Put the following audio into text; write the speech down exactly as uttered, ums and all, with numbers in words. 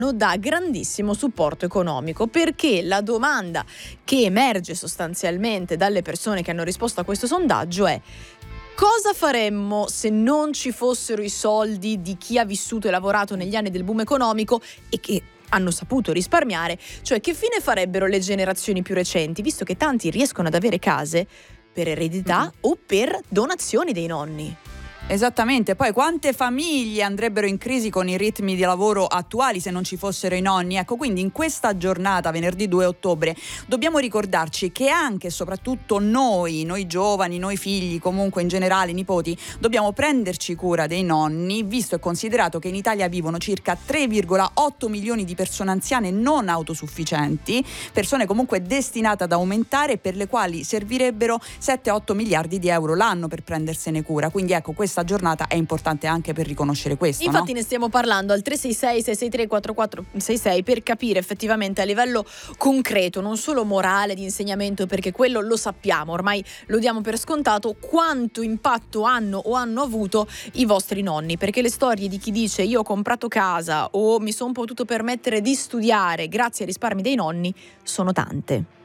dà grandissimo supporto economico, perché la domanda che emerge sostanzialmente dalle persone che hanno risposto a questo sondaggio è: cosa faremmo se non ci fossero i soldi di chi ha vissuto e lavorato negli anni del boom economico e che hanno saputo risparmiare? Cioè, che fine farebbero le generazioni più recenti, visto che tanti riescono ad avere case per eredità mm-hmm. o per donazioni dei nonni? Esattamente, poi quante famiglie andrebbero in crisi con i ritmi di lavoro attuali se non ci fossero i nonni? Ecco, quindi in questa giornata, venerdì due ottobre, dobbiamo ricordarci che anche e soprattutto noi, noi giovani, noi figli, comunque in generale nipoti, dobbiamo prenderci cura dei nonni, visto e considerato che in Italia vivono circa tre virgola otto milioni di persone anziane non autosufficienti, persone comunque destinate ad aumentare, per le quali servirebbero sette otto miliardi di euro l'anno per prendersene cura. Quindi ecco, questa giornata è importante anche per riconoscere questo. Infatti no? ne stiamo parlando al tre sei sei sei sei tre quattro quattro sei sei per capire effettivamente a livello concreto, non solo morale, di insegnamento, perché quello lo sappiamo, ormai lo diamo per scontato, quanto impatto hanno o hanno avuto i vostri nonni, perché le storie di chi dice io ho comprato casa o mi sono potuto permettere di studiare grazie ai risparmi dei nonni sono tante.